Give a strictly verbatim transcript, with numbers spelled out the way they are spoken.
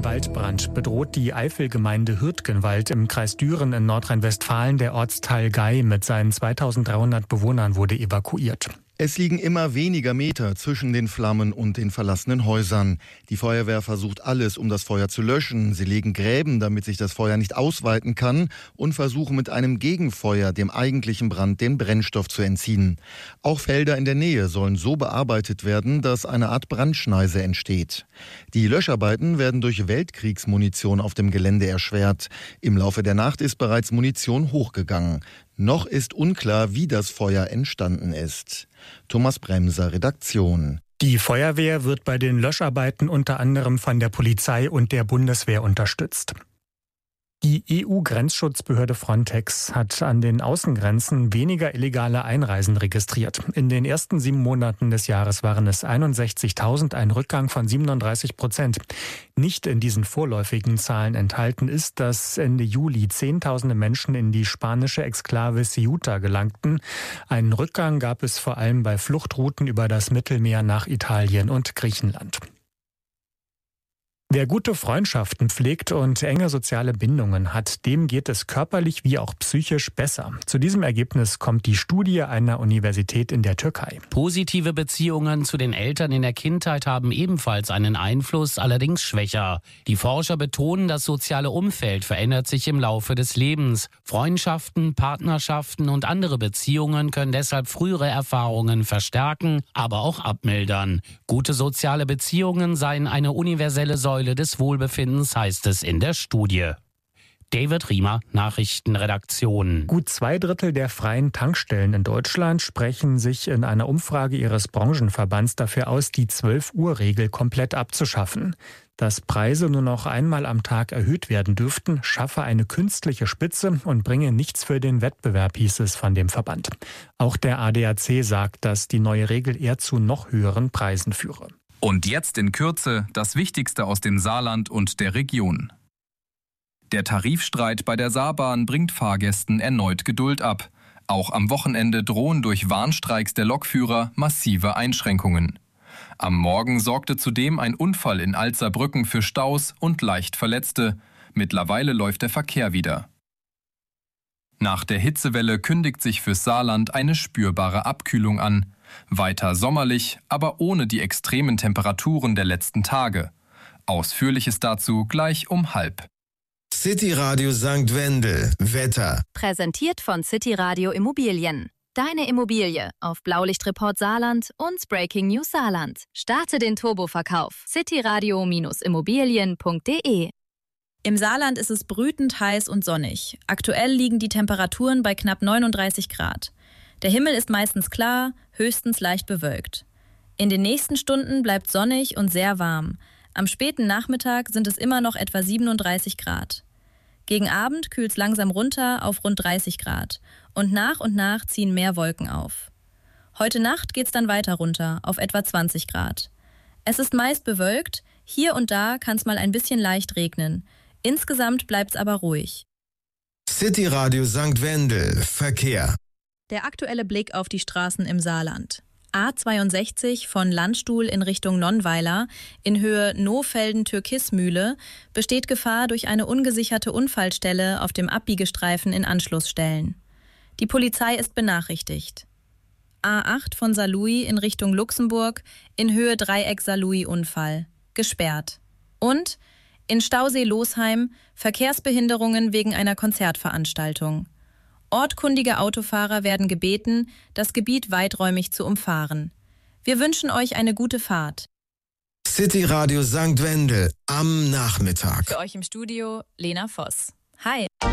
Ein Waldbrand bedroht die Eifelgemeinde Hürtgenwald im Kreis Düren in Nordrhein-Westfalen. Der Ortsteil Gei mit seinen zweitausenddreihundert Bewohnern wurde evakuiert. Es liegen immer weniger Meter zwischen den Flammen und den verlassenen Häusern. Die Feuerwehr versucht alles, um das Feuer zu löschen. Sie legen Gräben, damit sich das Feuer nicht ausweiten kann, und versuchen mit einem Gegenfeuer dem eigentlichen Brand den Brennstoff zu entziehen. Auch Felder in der Nähe sollen so bearbeitet werden, dass eine Art Brandschneise entsteht. Die Löscharbeiten werden durch Weltkriegsmunition auf dem Gelände erschwert. Im Laufe der Nacht ist bereits Munition hochgegangen. Noch ist unklar, wie das Feuer entstanden ist. Thomas Bremser, Redaktion. Die Feuerwehr wird bei den Löscharbeiten unter anderem von der Polizei und der Bundeswehr unterstützt. Die E U-Grenzschutzbehörde Frontex hat an den Außengrenzen weniger illegale Einreisen registriert. In den ersten sieben Monaten des Jahres waren es einundsechzigtausend, ein Rückgang von siebenunddreißig Prozent. Nicht in diesen vorläufigen Zahlen enthalten ist, dass Ende Juli Zehntausende Menschen in die spanische Exklave Ceuta gelangten. Einen Rückgang gab es vor allem bei Fluchtrouten über das Mittelmeer nach Italien und Griechenland. Wer gute Freundschaften pflegt und enge soziale Bindungen hat, dem geht es körperlich wie auch psychisch besser. Zu diesem Ergebnis kommt die Studie einer Universität in der Türkei. Positive Beziehungen zu den Eltern in der Kindheit haben ebenfalls einen Einfluss, allerdings schwächer. Die Forscher betonen, das soziale Umfeld verändert sich im Laufe des Lebens. Freundschaften, Partnerschaften und andere Beziehungen können deshalb frühere Erfahrungen verstärken, aber auch abmildern. Gute soziale Beziehungen seien eine universelle Säule des Wohlbefindens, heißt es in der Studie. David Riemer, Nachrichtenredaktion. Gut zwei Drittel der freien Tankstellen in Deutschland sprechen sich in einer Umfrage ihres Branchenverbands dafür aus, die zwölf-Uhr-Regel komplett abzuschaffen. Dass Preise nur noch einmal am Tag erhöht werden dürften, schaffe eine künstliche Spitze und bringe nichts für den Wettbewerb, hieß es von dem Verband. Auch der A D A C sagt, dass die neue Regel eher zu noch höheren Preisen führe. Und jetzt in Kürze das Wichtigste aus dem Saarland und der Region. Der Tarifstreit bei der Saarbahn bringt Fahrgästen erneut Geduld ab. Auch am Wochenende drohen durch Warnstreiks der Lokführer massive Einschränkungen. Am Morgen sorgte zudem ein Unfall in Alzerbrücken für Staus und leicht Verletzte. Mittlerweile läuft der Verkehr wieder. Nach der Hitzewelle kündigt sich fürs Saarland eine spürbare Abkühlung an. Weiter sommerlich, aber ohne die extremen Temperaturen der letzten Tage. Ausführliches dazu gleich um halb. City Radio Sankt Wendel. Wetter. Präsentiert von City Radio Immobilien. Deine Immobilie auf Blaulichtreport Saarland und Breaking News Saarland. Starte den Turboverkauf. cityradio Immobilien punkt de. Im Saarland ist es brütend heiß und sonnig. Aktuell liegen die Temperaturen bei knapp neununddreißig Grad. Der Himmel ist meistens klar, höchstens leicht bewölkt. In den nächsten Stunden bleibt sonnig und sehr warm. Am späten Nachmittag sind es immer noch etwa siebenunddreißig Grad. Gegen Abend kühlt es langsam runter auf rund dreißig Grad. Und nach und nach ziehen mehr Wolken auf. Heute Nacht geht es dann weiter runter auf etwa zwanzig Grad. Es ist meist bewölkt, hier und da kann es mal ein bisschen leicht regnen. Insgesamt bleibt es aber ruhig. City Radio Sankt Wendel. Verkehr. Der aktuelle Blick auf die Straßen im Saarland. A zweiundsechzig von Landstuhl in Richtung Nonnweiler in Höhe Nohfelden-Türkismühle besteht Gefahr durch eine ungesicherte Unfallstelle auf dem Abbiegestreifen in Anschlussstellen. Die Polizei ist benachrichtigt. A acht von Saarlouis in Richtung Luxemburg in Höhe Dreieck Saarlouis-Unfall. Gesperrt. Und in Stausee-Losheim Verkehrsbehinderungen wegen einer Konzertveranstaltung. Ortkundige Autofahrer werden gebeten, das Gebiet weiträumig zu umfahren. Wir wünschen euch eine gute Fahrt. City Radio Sankt Wendel am Nachmittag. Für euch im Studio Lena Voss. Hi.